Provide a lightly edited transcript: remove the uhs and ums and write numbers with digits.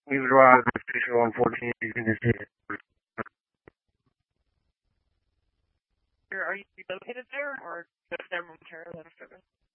We would rather official on 14 in this case. Are you relocated there, or just there momentarily out of service?